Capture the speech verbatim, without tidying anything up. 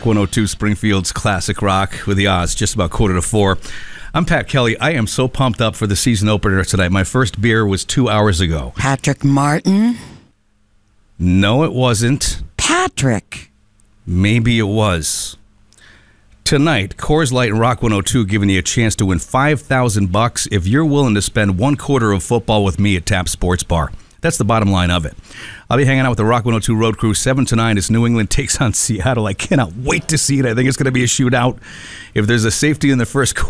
Rock one oh two, Springfield's Classic Rock with the odds just about quarter to four. I'm Pat Kelly. I am so pumped up for the season opener tonight. My first beer was two hours ago. Patrick Martin? No, it wasn't. Patrick. Maybe it was. Tonight, Coors Light and Rock one oh two giving you a chance to win five thousand bucks if you're willing to spend one quarter of football with me at Tap Sports Bar. That's the bottom line of it. I'll be hanging out with the Rock one oh two Road Crew seven to nine as New England takes on Seattle. I cannot wait to see it. I think it's going to be a shootout. If there's a safety in the first quarter,